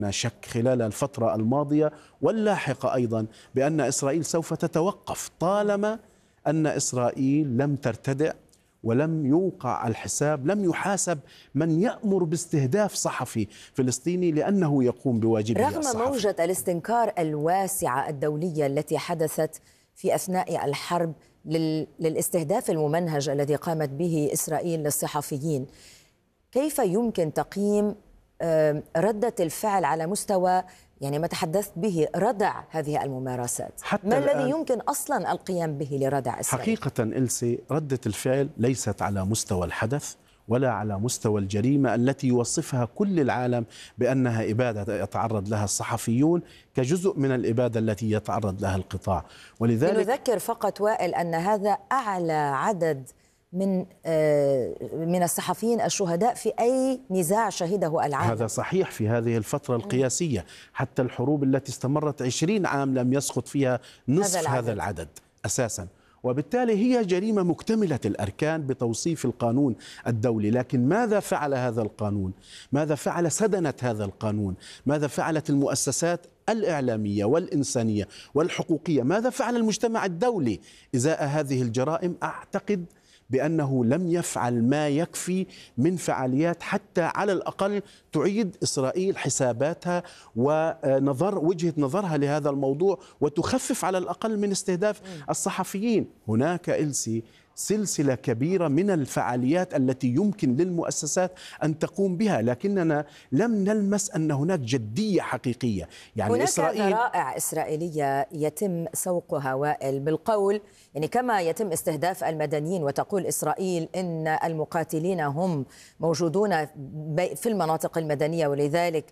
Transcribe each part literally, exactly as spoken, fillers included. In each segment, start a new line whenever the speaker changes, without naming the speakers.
شك خلال الفترة الماضية واللاحقة أيضا بأن إسرائيل سوف تتوقف طالما أن إسرائيل لم ترتدع ولم يوقع الحساب، لم يحاسب من يأمر باستهداف صحفي فلسطيني لأنه يقوم بواجبه
رغم
الصحفي.
موجة الاستنكار الواسعة الدولية التي حدثت في أثناء الحرب للاستهداف الممنهج الذي قامت به إسرائيل للصحفيين، كيف يمكن تقييم ردة الفعل على مستوى يعني ما تحدثت به ردع هذه الممارسات؟ ما الذي يمكن أصلا القيام به لردع إسرائيل؟
حقيقة إلسي، ردة الفعل ليست على مستوى الحدث ولا على مستوى الجريمة التي يوصفها كل العالم بأنها إبادة يتعرض لها الصحفيون كجزء من الإبادة التي يتعرض لها القطاع.
ولذلك نذكر فقط وائل أن هذا أعلى عدد من من الصحفيين الشهداء في أي نزاع شهده العالم.
هذا صحيح في هذه الفترة القياسية، حتى الحروب التي استمرت عشرين عام لم يسقط فيها نصف هذا العدد, هذا العدد أساساً، وبالتالي هي جريمة مكتملة الأركان بتوصيف القانون الدولي. لكن ماذا فعل هذا القانون؟ ماذا فعل سدنة هذا القانون؟ ماذا فعلت المؤسسات الإعلامية والإنسانية والحقوقية؟ ماذا فعل المجتمع الدولي إزاء هذه الجرائم؟ أعتقد بأنه لم يفعل ما يكفي من فعاليات حتى على الأقل تعيد إسرائيل حساباتها ونظر وجهة نظرها لهذا الموضوع وتخفف على الأقل من استهداف الصحفيين. هناك إلسي سلسلة كبيرة من الفعاليات التي يمكن للمؤسسات أن تقوم بها، لكننا لم نلمس أن هناك جدية حقيقية.
يعني هناك إسرائيل ذرائع إسرائيلية يتم سوقها وائل بالقول، يعني كما يتم استهداف المدنيين وتقول إسرائيل إن المقاتلين هم موجودون في المناطق المدنية ولذلك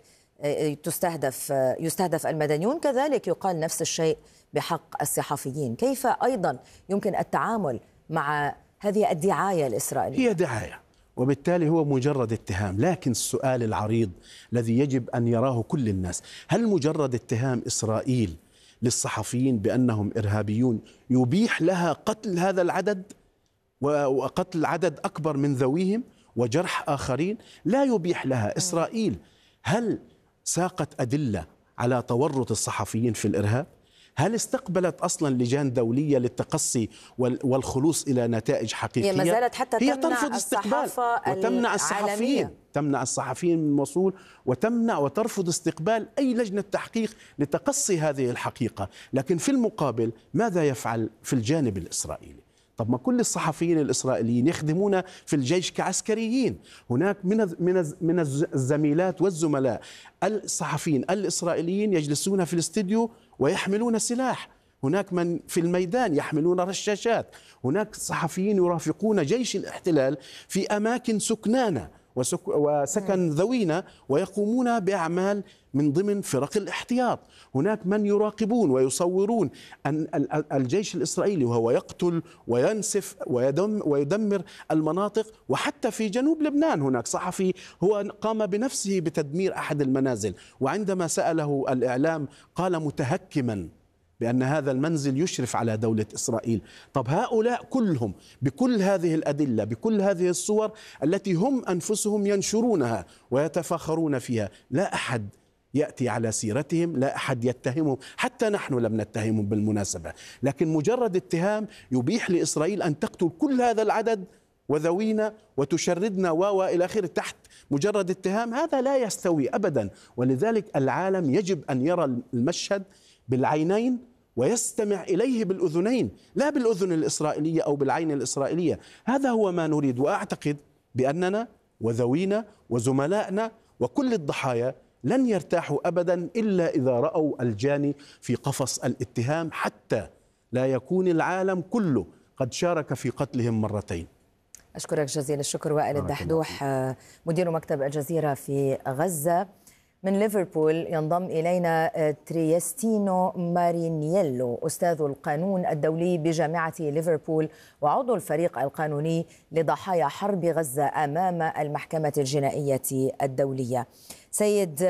تستهدف يستهدف المدنيون، كذلك يقال نفس الشيء بحق الصحفيين. كيف أيضا يمكن التعامل مع هذه الدعاية الإسرائيلية؟
هي دعاية وبالتالي هو مجرد اتهام، لكن السؤال العريض الذي يجب أن يراه كل الناس، هل مجرد اتهام إسرائيل للصحفيين بأنهم إرهابيون يبيح لها قتل هذا العدد وقتل عدد أكبر من ذويهم وجرح آخرين؟ لا يبيح لها. إسرائيل هل ساقت أدلة على تورط الصحفيين في الإرهاب؟ هل استقبلت أصلا لجان دولية للتقصي والخلوص إلى نتائج حقيقية؟
هي ما زالت حتى
هي
تمنع
ترفض استقبال
وتمنع
الصحفيين، تمنع الصحفيين من الوصول وتمنع وترفض استقبال أي لجنة تحقيق لتقصي هذه الحقيقة. لكن في المقابل ماذا يفعل في الجانب الإسرائيلي؟ طب ما كل الصحفيين الإسرائيليين يخدمون في الجيش كعسكريين. هناك من من من الزميلات والزملاء الصحفيين الإسرائيليين يجلسون في الاستديو ويحملون سلاح، هناك من في الميدان يحملون رشاشات، هناك صحفيين يرافقون جيش الاحتلال في أماكن سكنانة وسك وسكن ذوينا ويقومون بأعمال من ضمن فرق الاحتياط. هناك من يراقبون ويصورون أن الجيش الإسرائيلي وهو يقتل وينسف ويدم ويدمر المناطق. وحتى في جنوب لبنان هناك صحفي هو قام بنفسه بتدمير أحد المنازل، وعندما سأله الإعلام قال متهكما بأن هذا المنزل يشرف على دولة إسرائيل. طب هؤلاء كلهم بكل هذه الأدلة بكل هذه الصور التي هم أنفسهم ينشرونها ويتفاخرون فيها، لا أحد يأتي على سيرتهم، لا أحد يتهمهم، حتى نحن لم نتهمهم بالمناسبة. لكن مجرد اتهام يبيح لإسرائيل أن تقتل كل هذا العدد وذوينا وتشردنا و إلى آخره تحت مجرد اتهام، هذا لا يستوي أبدا. ولذلك العالم يجب أن يرى المشهد بالعينين ويستمع إليه بالأذنين، لا بالأذن الإسرائيلية أو بالعين الإسرائيلية. هذا هو ما نريد، وأعتقد بأننا وذوينا وزملائنا وكل الضحايا لن يرتاحوا أبدا إلا إذا رأوا الجاني في قفص الاتهام، حتى لا يكون العالم كله قد شارك في قتلهم مرتين.
أشكرك جزيل الشكر وائل الدحدوح مدير مكتب الجزيرة في غزة. من ليفربول ينضم إلينا تريستينو مارينييلو أستاذ القانون الدولي بجامعة ليفربول وعضو الفريق القانوني لضحايا حرب غزة أمام المحكمة الجنائية الدولية. سيد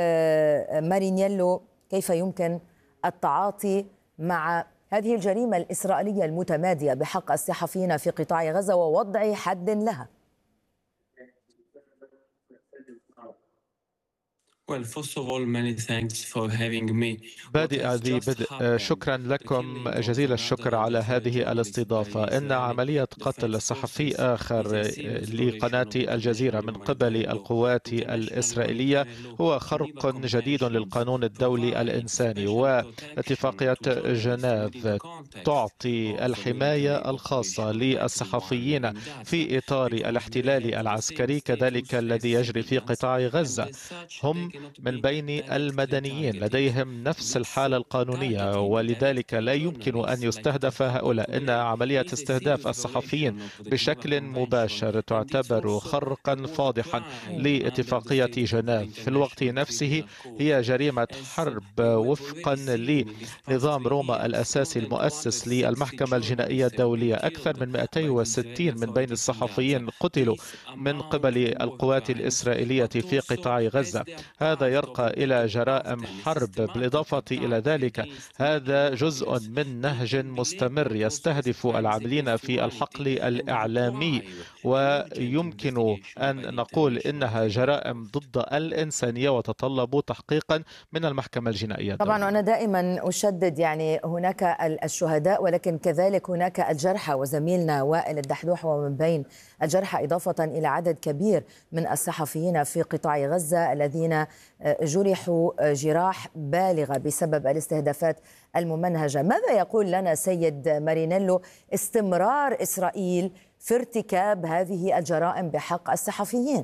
مارينييلو، كيف يمكن التعاطي مع هذه الجريمة الإسرائيلية المتمادية بحق الصحفيين في قطاع غزة ووضع حد لها؟
Well, first of all, many thanks for having me.
بادئ ذي بدء، شكرا لكم جزيل الشكر على هذه الاستضافة. إن عملية قتل صحفي آخر لقناة الجزيرة من قبل القوات الإسرائيلية هو خرق جديد للقانون الدولي الإنساني، واتفاقية جنيف تعطي الحماية الخاصة للصحفيين في إطار الاحتلال العسكري كذلك الذي يجري في قطاع غزة. هم من بين المدنيين لديهم نفس الحالة القانونية، ولذلك لا يمكن أن يستهدف هؤلاء. إن عملية استهداف الصحفيين بشكل مباشر تعتبر خرقا فاضحا لاتفاقية جنيف. في الوقت نفسه هي جريمة حرب وفقا لنظام روما الأساسي المؤسس للمحكمة الجنائية الدولية. أكثر من مئتين وستين من بين الصحفيين قتلوا من قبل القوات الإسرائيلية في قطاع غزة. هذا يرقى إلى جرائم حرب. بالإضافة إلى ذلك هذا جزء من نهج مستمر يستهدف العاملين في الحقل الإعلامي، ويمكن أن نقول إنها جرائم ضد الإنسانية وتتطلب تحقيقا من المحكمة الجنائية الدولية.
طبعا أنا دائما أشدد يعني هناك الشهداء ولكن كذلك هناك الجرحى، وزميلنا وائل الدحدوح ومن بين الجرحى إضافة إلى عدد كبير من الصحفيين في قطاع غزة الذين جرحوا جراح بالغة بسبب الاستهدافات الممنهجة. ماذا يقول لنا سيد مارينيلو استمرار إسرائيل في ارتكاب هذه الجرائم بحق الصحفيين؟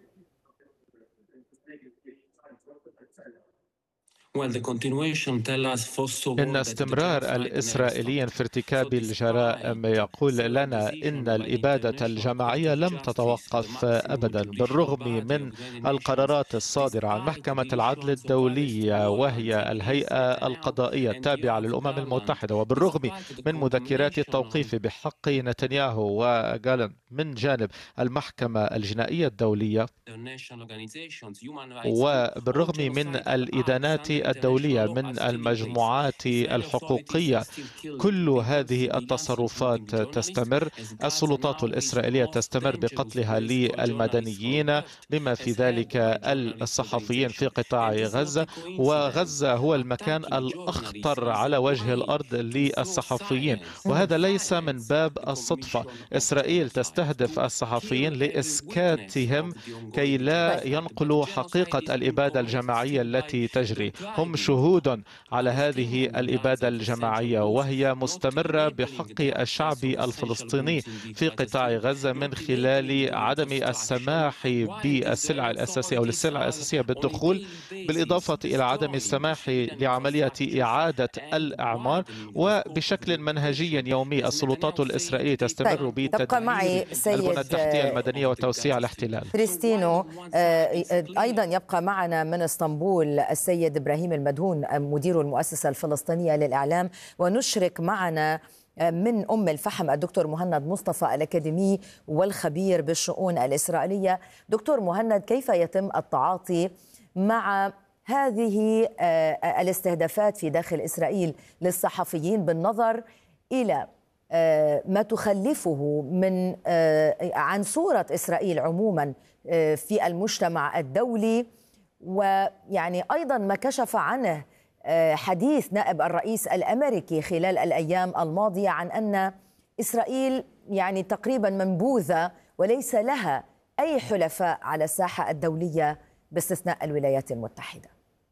إن استمرار الإسرائيليين في ارتكاب الجرائم يقول لنا إن الإبادة الجماعية لم تتوقف أبدا، بالرغم من القرارات الصادرة عن محكمة العدل الدولية وهي الهيئة القضائية التابعة للأمم المتحدة، وبالرغم من مذكرات التوقيف بحق نتنياهو وغالنت من جانب المحكمة الجنائية الدولية، وبالرغم من الإدانات الدولية من المجموعات الحقوقية. كل هذه التصرفات تستمر. السلطات الإسرائيلية تستمر بقتلها للمدنيين بما في ذلك الصحفيين في قطاع غزة، وغزة هو المكان الأخطر على وجه الأرض للصحفيين، وهذا ليس من باب الصدفة. إسرائيل تستهدف الصحفيين لإسكاتهم كي لا ينقلوا حقيقة الإبادة الجماعية التي تجري. هم شهود على هذه الإبادة الجماعية وهي مستمرة بحق الشعب الفلسطيني في قطاع غزة من خلال عدم السماح بالسلع الأساسية أو للسلع الأساسية بالدخول، بالإضافة إلى عدم السماح لعملية إعادة الأعمار. وبشكل منهجي يومي السلطات الإسرائيلية تستمر بتدمير البنى التحتية المدنية وتوسيع الاحتلال.
كريستينو، أيضا يبقى معنا من اسطنبول السيد إبراهيم المدهون مدير المؤسسة الفلسطينية للإعلام، ونشرك معنا من أم الفحم الدكتور مهند مصطفى الأكاديمي والخبير بالشؤون الإسرائيلية. دكتور مهند، كيف يتم التعاطي مع هذه الاستهدافات في داخل إسرائيل للصحفيين بالنظر إلى ما تخلفه من عن صورة إسرائيل عموما في المجتمع الدولي، ويعني أيضا ما كشف عنه حديث نائب الرئيس الأمريكي خلال الأيام الماضية عن أن إسرائيل يعني تقريبا منبوذة وليس لها أي حلفاء على الساحة الدولية باستثناء الولايات المتحدة؟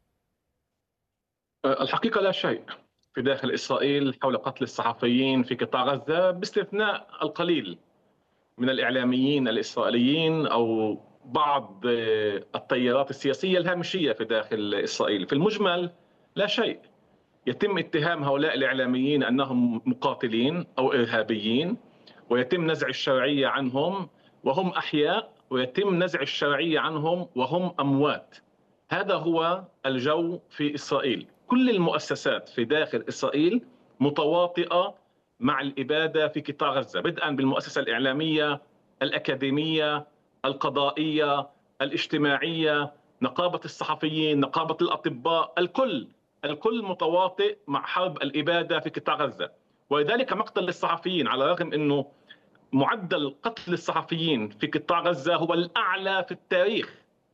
الحقيقة لا شيء في داخل إسرائيل حول قتل الصحفيين في قطاع غزة باستثناء القليل من الإعلاميين الإسرائيليين أو بعض التيارات السياسية الهامشية في داخل إسرائيل. في المجمل لا شيء. يتم اتهام هؤلاء الإعلاميين أنهم مقاتلين أو إرهابيين، ويتم نزع الشرعية عنهم وهم أحياء، ويتم نزع الشرعية عنهم وهم أموات. هذا هو الجو في إسرائيل. كل المؤسسات في داخل إسرائيل متواطئة مع الإبادة في قطاع غزة، بدءا بالمؤسسة الإعلامية، الأكاديمية، القضائية، الاجتماعية، نقابة الصحفيين، نقابة الأطباء، الكل الكل متواطئ مع حرب الإبادة في قطاع غزة. ولذلك مقتل الصحفيين، على الرغم أنه معدل قتل الصحفيين في قطاع غزة هو الأعلى في التاريخ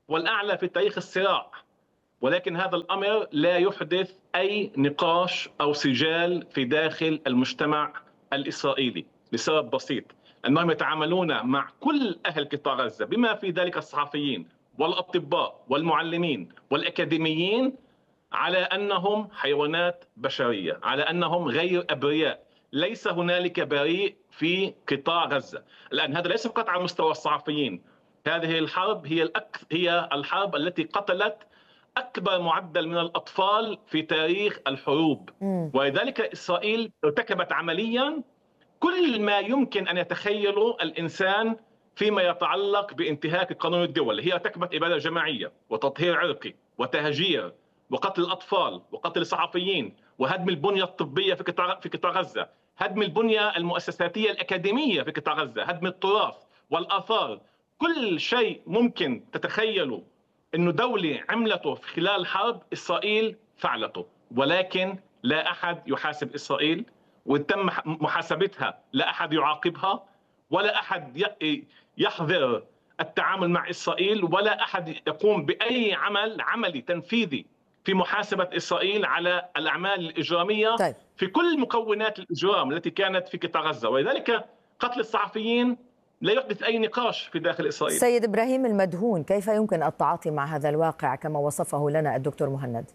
والأعلى في تاريخ الصراع، ولكن هذا الأمر لا يحدث أي نقاش أو سجال في داخل المجتمع الإسرائيلي لسبب بسيط، أنهم يتعاملون مع كل أهل قطاع غزة بما في ذلك الصحفيين والأطباء والمعلمين والأكاديميين على أنهم حيوانات بشرية، على أنهم غير أبرياء. ليس هنالك بريء في قطاع غزة. الآن هذا ليس فقط على مستوى الصحفيين، هذه الحرب هي الأك... هي الحرب التي قتلت أكبر معدل من الأطفال في تاريخ الحروب، ولذلك إسرائيل ارتكبت عمليا كل ما يمكن أن يتخيله الإنسان فيما يتعلق بانتهاك قانون الدول. هي ارتكبت إبادة جماعية وتطهير عرقي وتهجير وقتل الأطفال وقتل الصحفيين وهدم البنية الطبية في قطاع في قطاع غزة، هدم البنية المؤسساتية الأكاديمية في قطاع غزة، هدم التراث والآثار. كل شيء ممكن تتخيلوا أنه دولة عملته في خلال الحرب إسرائيل فعلته، ولكن لا أحد يحاسب إسرائيل، وتم محاسبتها لا أحد يعاقبها، ولا أحد يحظر التعامل مع إسرائيل، ولا أحد يقوم بأي عمل عملي تنفيذي في محاسبة إسرائيل على الأعمال الإجرامية طيب. في كل مكونات الإجرام التي كانت في قطاع غزة، ولذلك قتل الصحفيين لا يحدث أي نقاش في داخل إسرائيل.
سيد إبراهيم المدهون، كيف يمكن التعاطي مع هذا الواقع كما وصفه لنا الدكتور مهند؟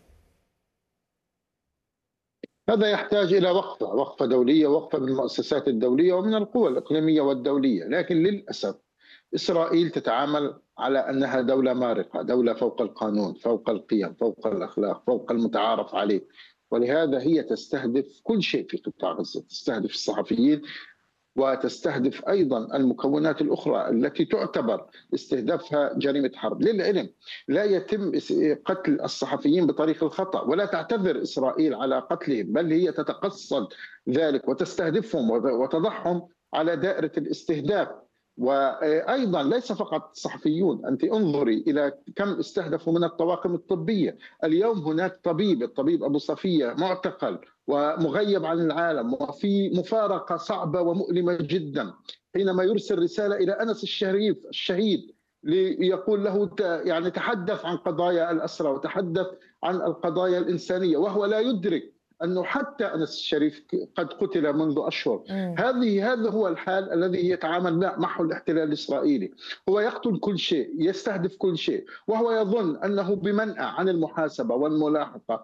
هذا يحتاج إلى وقفة وقفة دولية، وقفة من المؤسسات الدولية ومن القوى الإقليمية والدولية، لكن للأسف إسرائيل تتعامل على أنها دولة مارقة، دولة فوق القانون، فوق القيم، فوق الأخلاق، فوق المتعارف عليه، ولهذا هي تستهدف كل شيء في قطاع غزة، تستهدف الصحفيين وتستهدف أيضا المكونات الأخرى التي تعتبر استهدافها جريمة حرب. للعلم لا يتم قتل الصحفيين بطريق الخطأ، ولا تعتذر إسرائيل على قتلهم، بل هي تتقصد ذلك وتستهدفهم وتضعهم على دائرة الاستهداف. وأيضا ليس فقط الصحفيون، أنت انظري إلى كم استهدفوا من الطواقم الطبية. اليوم هناك طبيب الطبيب أبو صفية معتقل ومغيب عن العالم، وفي مفارقة صعبة ومؤلمة جدا حينما يرسل رسالة إلى أنس الشريف الشهيد ليقول له يعني تحدث عن قضايا الأسرى وتحدث عن القضايا الإنسانية، وهو لا يدرك أنه حتى أنس الشريف قد قتل منذ أشهر. هذه هذا هو الحال الذي يتعامل معه الاحتلال الإسرائيلي. هو يقتل كل شيء، يستهدف كل شيء، وهو يظن أنه بمنأى عن المحاسبة والملاحقة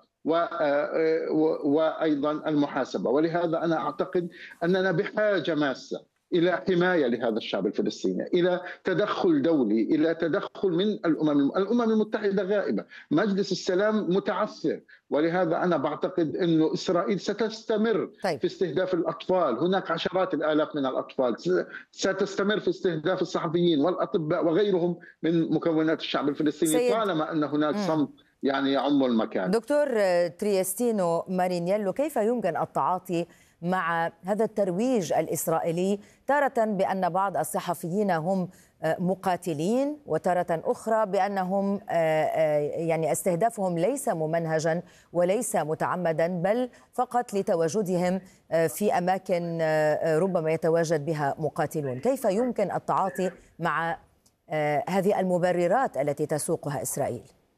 وأيضا المحاسبة. ولهذا أنا أعتقد أننا بحاجة ماسة إلى حماية لهذا الشعب الفلسطيني، إلى تدخل دولي، إلى تدخل من الأمم الأمم المتحدة غائبة، مجلس السلام متعثر. ولهذا أنا بعتقد أنه إسرائيل ستستمر طيب. في استهداف الأطفال، هناك عشرات الآلاف من الأطفال، ستستمر في استهداف الصحفيين والأطباء وغيرهم من مكونات الشعب الفلسطيني طالما أن هناك صمت يعني يعم المكان.
دكتور تريستينو مارينييلو، كيف يمكن التعاطي مع هذا الترويج الإسرائيلي، تارة بأن بعض الصحفيين هم مقاتلين وتارة أخرى بأنهم يعني استهدافهم ليس ممنهجا وليس متعمدا بل فقط لتواجدهم في أماكن ربما يتواجد بها مقاتلون؟ كيف يمكن التعاطي مع هذه المبررات التي تسوقها إسرائيل؟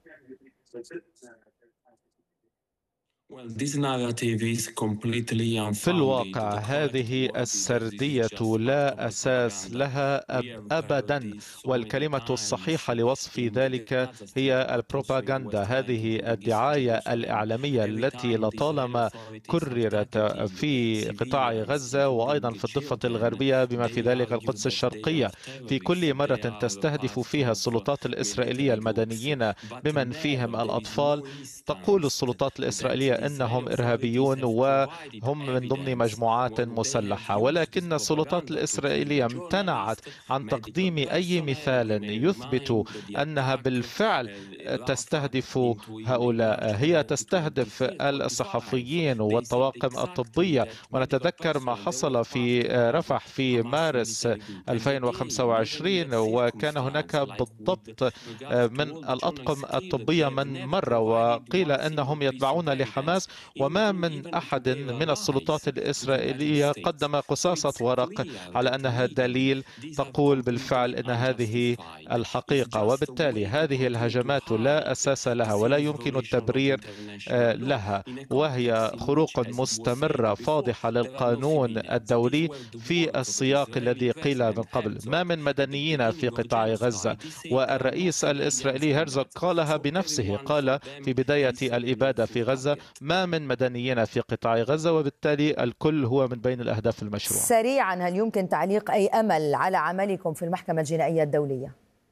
في الواقع هذه السردية لا أساس لها أبدا، والكلمة الصحيحة لوصف ذلك هي البروباغندا، هذه الدعاية الإعلامية التي لطالما كررت في قطاع غزة وأيضا في الضفة الغربية بما في ذلك القدس الشرقية. في كل مرة تستهدف فيها السلطات الإسرائيلية المدنيين بمن فيهم الأطفال، تقول السلطات الإسرائيلية إنهم إرهابيون وهم من ضمن مجموعات مسلحة، ولكن السلطات الإسرائيلية امتنعت عن تقديم أي مثال يثبت أنها بالفعل تستهدف هؤلاء. هي تستهدف الصحفيين والطواقم الطبية، ونتذكر ما حصل في رفح في مارس ألفين وخمسة وعشرين، وكان هناك بالضبط من الأطقم الطبية من مر وقيل أنهم يتبعون لحماس حماس، وما من أحد من السلطات الإسرائيلية قدم قصاصة ورق على أنها دليل تقول بالفعل أن هذه الحقيقة. وبالتالي هذه الهجمات لا أساس لها ولا يمكن التبرير لها، وهي خروق مستمرة فاضحة للقانون الدولي في السياق الذي قيل من قبل. ما من مدنيين في قطاع غزة، والرئيس الإسرائيلي هرزوغ قالها بنفسه، قال في بداية الإبادة في غزة ما من مدنيين في قطاع غزة، وبالتالي الكل هو من بين الأهداف المشروعة.
سريعا، هل يمكن تعليق أي أمل على عملكم في المحكمة الجنائية الدولية؟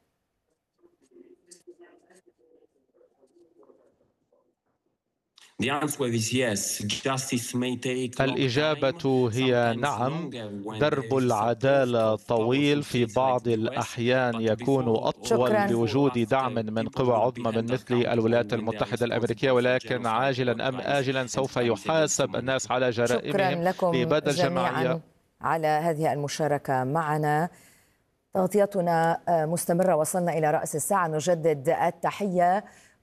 الإجابة هي نعم. درب العدالة طويل، في بعض الأحيان يكون أطول بوجود دعم من قوى عظمى من مثل الولايات المتحدة الأمريكية، ولكن عاجلا أم آجلا سوف يحاسب الناس على جرائمهم بإبادة الجماعية.
على هذه المشاركة معنا. تغطيتنا مستمرة، وصلنا إلى رأس الساعة. نجدد التحية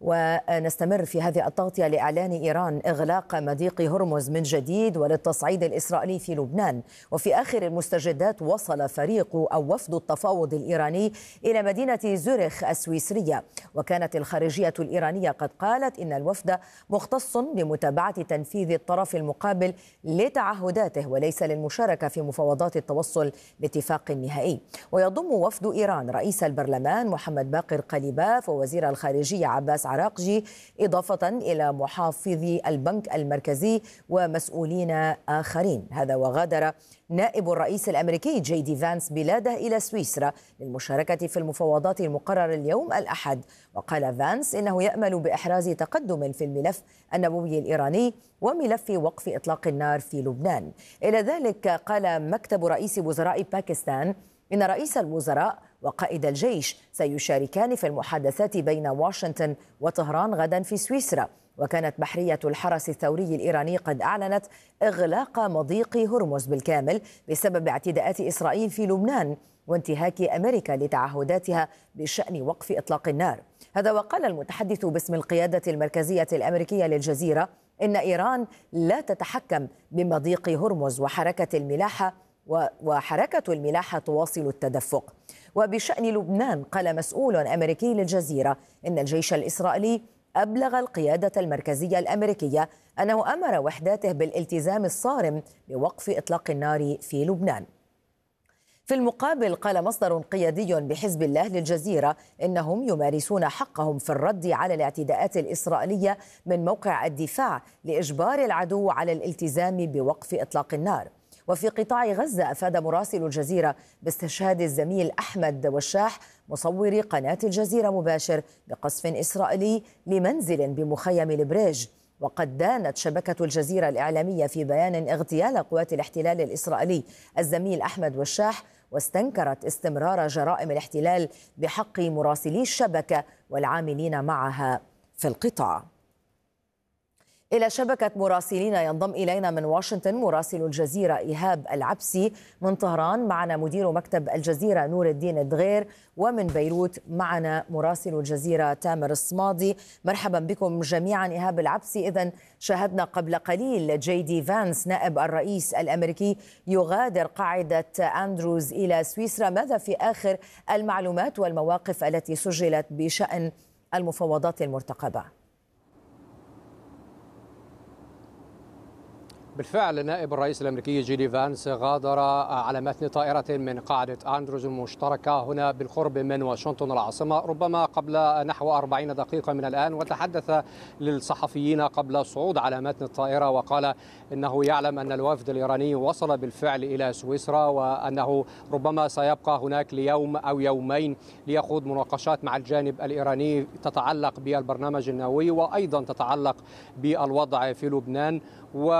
ونستمر في هذه التغطية لإعلان إيران إغلاق مضيق هرمز من جديد وللتصعيد الإسرائيلي في لبنان. وفي آخر المستجدات وصل فريق أو وفد التفاوض الإيراني إلى مدينة زورخ السويسرية، وكانت الخارجية الإيرانية قد قالت إن الوفد مختص بمتابعة تنفيذ الطرف المقابل لتعهداته وليس للمشاركة في مفاوضات التوصل لاتفاق نهائي. ويضم وفد إيران رئيس البرلمان محمد باقر قليباف ووزير الخارجية عباس عراقجي، إضافة إلى محافظي البنك المركزي ومسؤولين آخرين. هذا وغادر نائب الرئيس الأمريكي جي دي فانس بلاده إلى سويسرا للمشاركة في المفاوضات المقررة اليوم الأحد. وقال فانس إنه يأمل بإحراز تقدم في الملف النووي الإيراني وملف وقف إطلاق النار في لبنان. إلى ذلك قال مكتب رئيس وزراء باكستان إن رئيس الوزراء وقائد الجيش سيشاركان في المحادثات بين واشنطن وطهران غدا في سويسرا. وكانت بحرية الحرس الثوري الإيراني قد أعلنت إغلاق مضيق هرمز بالكامل بسبب اعتداءات إسرائيل في لبنان وانتهاك أمريكا لتعهداتها بشأن وقف إطلاق النار. هذا وقال المتحدث باسم القيادة المركزية الأمريكية للجزيرة إن إيران لا تتحكم بمضيق هرمز وحركة الملاحة وحركة الملاحة تواصل التدفق. وبشأن لبنان قال مسؤول أمريكي للجزيرة إن الجيش الإسرائيلي أبلغ القيادة المركزية الأمريكية أنه أمر وحداته بالالتزام الصارم بوقف إطلاق النار في لبنان. في المقابل قال مصدر قيادي بحزب الله للجزيرة إنهم يمارسون حقهم في الرد على الاعتداءات الإسرائيلية من موقع الدفاع لإجبار العدو على الالتزام بوقف إطلاق النار. وفي قطاع غزة أفاد مراسل الجزيرة باستشهاد الزميل أحمد وشاح مصور قناة الجزيرة مباشر بقصف إسرائيلي لمنزل بمخيم البريج. وقد دانت شبكة الجزيرة الإعلامية في بيان اغتيال قوات الاحتلال الإسرائيلي الزميل أحمد وشاح، واستنكرت استمرار جرائم الاحتلال بحق مراسلي الشبكة والعاملين معها في القطاع. إلى شبكة مراسلين ينضم إلينا من واشنطن مراسل الجزيرة إيهاب العبسي، من طهران معنا مدير مكتب الجزيرة نور الدين الدغير، ومن بيروت معنا مراسل الجزيرة تامر الصمادي. مرحبا بكم جميعا. إيهاب العبسي، إذن شاهدنا قبل قليل جي دي فانس نائب الرئيس الأمريكي يغادر قاعدة أندروز إلى سويسرا، ماذا في آخر المعلومات والمواقف التي سجلت بشأن المفاوضات المرتقبة؟
بالفعل نائب الرئيس الأمريكي جي دي فانس غادر على متن طائرة من قاعدة أندروز المشتركة هنا بالقرب من واشنطن العاصمة ربما قبل نحو أربعين دقيقة من الآن، وتحدث للصحفيين قبل الصعود على متن الطائرة وقال إنه يعلم أن الوفد الإيراني وصل بالفعل إلى سويسرا، وأنه ربما سيبقى هناك ليوم أو يومين ليخوض مناقشات مع الجانب الإيراني تتعلق بالبرنامج النووي وأيضا تتعلق بالوضع في لبنان. وجي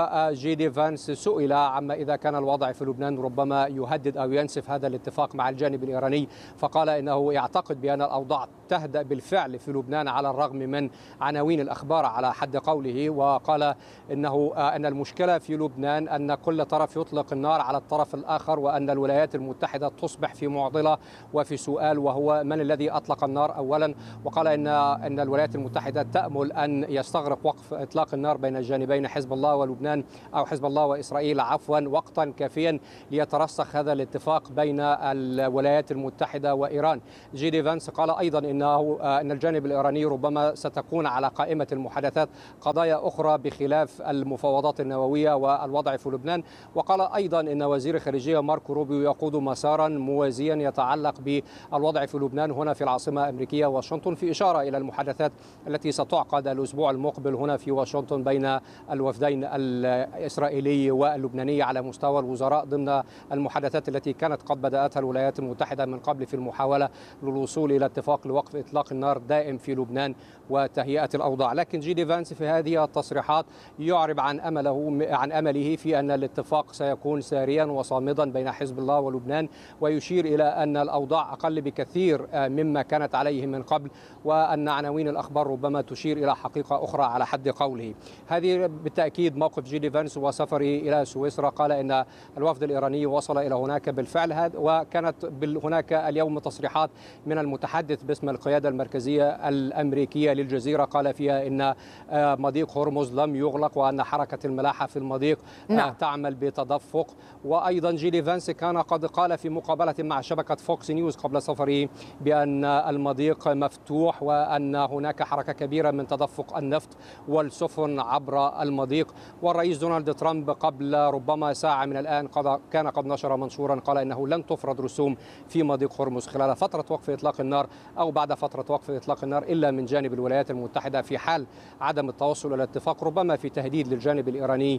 جي دي فانس سئل عما إذا كان الوضع في لبنان ربما يهدد أو ينسف هذا الاتفاق مع الجانب الإيراني، فقال إنه يعتقد بأن الأوضاع تهدأ بالفعل في لبنان على الرغم من عناوين الأخبار على حد قوله. وقال إنه أن المشكلة في لبنان أن كل طرف يطلق النار على الطرف الآخر، وأن الولايات المتحدة تصبح في معضلة وفي سؤال، وهو من الذي أطلق النار أولا. وقال إن أن الولايات المتحدة تأمل أن يستغرق وقف إطلاق النار بين الجانبين حزب الله ولبنان أو حزب الله وإسرائيل عفوا وقتا كافيا ليترسخ هذا الاتفاق بين الولايات المتحدة وإيران. جي دي فانس قال أيضا إنه أن الجانب الإيراني ربما ستكون على قائمة المحادثات قضايا أخرى بخلاف المفاوضات النووية والوضع في لبنان. وقال أيضا إن وزير الخارجية ماركو روبيو يقود مسارا موازيا يتعلق بالوضع في لبنان هنا في العاصمة الأمريكية واشنطن، في إشارة إلى المحادثات التي ستعقد الأسبوع المقبل هنا في واشنطن بين الوفدين الإسرائيلي واللبناني على مستوى الوزراء، ضمن المحادثات التي كانت قد بدأتها الولايات المتحدة من قبل في المحاولة للوصول إلى اتفاق لوقف إطلاق النار دائم في لبنان وتهيئة الأوضاع. لكن جي دي فانس في هذه التصريحات يعرب عن أمله عن أمله في أن الاتفاق سيكون ساريا وصامدا بين حزب الله ولبنان، ويشير إلى أن الأوضاع أقل بكثير مما كانت عليه من قبل، وأن عناوين الأخبار ربما تشير إلى حقيقة أخرى على حد قوله. هذه بالتأكيد موقف جي دي فانس وسفره إلى سويسرا. قال إن الوفد الإيراني وصل إلى هناك بالفعل، وكانت هناك اليوم تصريحات من المتحدث باسم القيادة المركزية الأمريكية للجزيرة، قال فيها إن مضيق هرمز لم يغلق وأن حركة الملاحة في المضيق نعم. تعمل بتدفق. وأيضا جي دي فانس كان قد قال في مقابلة مع شبكة فوكس نيوز قبل سفره بأن المضيق مفتوح وأن هناك حركة كبيرة من تدفق النفط والسفن عبر المضيق. والرئيس دونالد ترامب قبل ربما ساعة من الآن قد كان قد نشر منشورا قال إنه لن تفرض رسوم في مضيق هرمز خلال فترة وقف إطلاق النار أو بعد فترة وقف إطلاق النار إلا من جانب الولايات المتحدة في حال عدم التوصل إلى اتفاق، ربما في تهديد للجانب الإيراني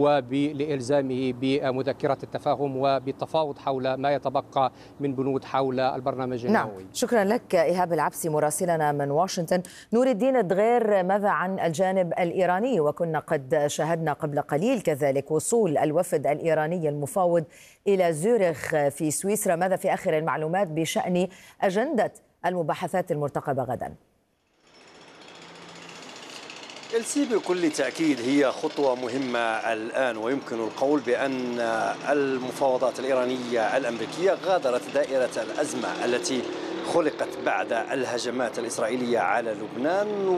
ولإلزامه بمذكرة التفاهم وبالتفاوض حول ما يتبقى من بنود حول البرنامج النووي.
نعم. شكرا لك إيهاب العبسي مراسلنا من واشنطن. نور الدين الدغير، ماذا عن الجانب الإيراني؟ وكنا قد شاهدنا قبل قليل كذلك وصول الوفد الإيراني المفاوض إلى زيورخ في سويسرا، ماذا في آخر المعلومات بشأن أجندة المباحثات المرتقبة غدا؟
إلسي بكل تأكيد هي خطوة مهمة الآن، ويمكن القول بأن المفاوضات الإيرانية الأمريكية غادرت دائرة الأزمة التي خلقت بعد الهجمات الإسرائيلية على لبنان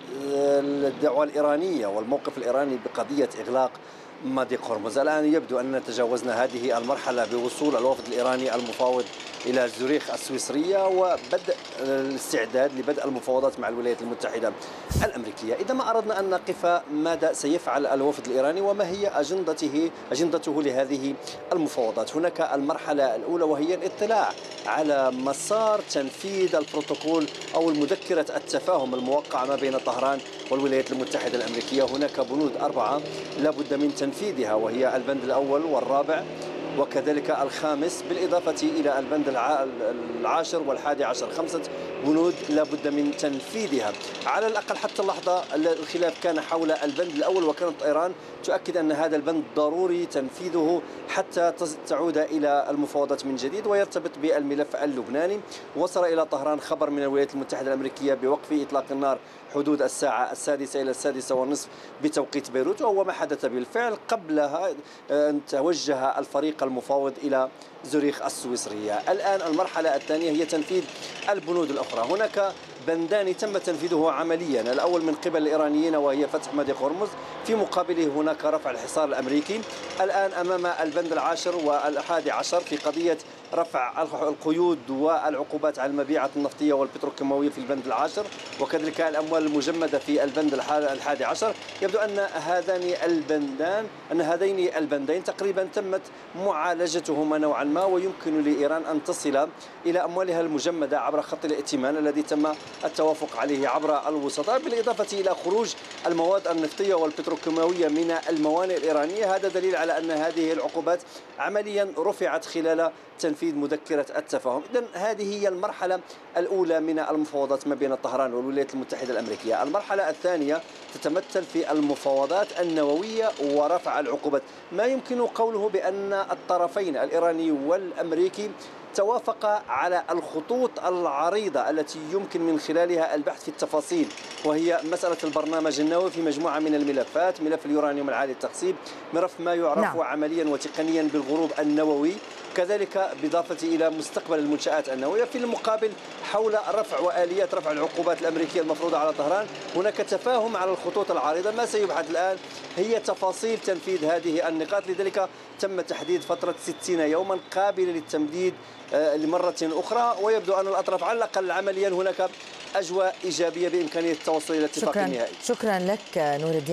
والدعوة الإيرانية والموقف الإيراني بقضية إغلاق مضيق هرمز. الآن يبدو أننا تجاوزنا هذه المرحلة بوصول الوفد الإيراني المفاوض إلى زوريخ السويسرية وبدء الاستعداد لبدء المفاوضات مع الولايات المتحدة الأمريكية. إذا ما أردنا أن نقف ماذا سيفعل الوفد الإيراني وما هي أجندته أجندته لهذه المفاوضات، هناك المرحلة الأولى وهي الاطلاع على مسار تنفيذ البروتوكول أو المذكرة التفاهم الموقعة ما بين طهران والولايات المتحدة الأمريكية. هناك بنود أربعة لابد من تنفيذها، وهي البند الأول والرابع وكذلك الخامس، بالإضافة إلى البند العاشر والحادي عشر. خمسة بنود لابد من تنفيذها على الأقل حتى اللحظة. الخلاف كان حول البند الأول، وكانت إيران تؤكد أن هذا البند ضروري تنفيذه حتى تعود إلى المفاوضات من جديد ويرتبط بالملف اللبناني. وصل إلى طهران خبر من الولايات المتحدة الأمريكية بوقف إطلاق النار حدود الساعة السادسة إلى السادسة والنصف بتوقيت بيروت، وهو ما حدث بالفعل. قبلها أن توجه الفريق المفاوض إلى زوريخ السويسرية. الآن المرحلة الثانية هي تنفيذ البنود الأخرى. هناك بندان تم تنفيذه عمليا، الأول من قبل الإيرانيين وهي فتح مضيق هرمز، في مقابله هناك رفع الحصار الأمريكي. الآن أمام البند العاشر والحادي عشر في قضية رفع القيود والعقوبات على المبيعات النفطية والبتروكيماوية في البند العاشر، وكذلك الأموال المجمدة في البند الحادي عشر. يبدو أن هذان البندان أن هذين البندين تقريبا تمت معالجتهما نوعا ما، ويمكن لإيران أن تصل إلى أموالها المجمدة عبر خط الائتمان الذي تم التوافق عليه عبر الوسطاء، بالإضافة إلى خروج المواد النفطية والبتروكيماوية من الموانئ الإيرانية. هذا دليل على على أن هذه العقوبات عمليا رفعت خلال تنفيذ مذكرة التفاهم. إذن هذه هي المرحلة الأولى من المفاوضات ما بين طهران والولايات المتحدة الأمريكية. المرحلة الثانية تتمثل في المفاوضات النووية ورفع العقوبات. ما يمكن قوله بأن الطرفين الإيراني والأمريكي توافق على الخطوط العريضة التي يمكن من خلالها البحث في التفاصيل، وهي مسألة البرنامج النووي في مجموعة من الملفات: ملف اليورانيوم العالي التخصيب، ملف ما يعرف نعم. عمليا وتقنيا بالغروب النووي، كذلك بالإضافة إلى مستقبل المنشآت النووية. في المقابل حول رفع وآليات رفع العقوبات الأمريكية المفروضة على طهران هناك تفاهم على الخطوط العريضة. ما سيبحث الآن هي تفاصيل تنفيذ هذه النقاط، لذلك تم تحديد فترة ستين يوما قابلة للتمديد لمرة أخرى، ويبدو أن الأطراف على الأقل عمليا هناك أجواء إيجابية بإمكانية التوصل إلى اتفاق نهائي.
شكرا لك نور الدين.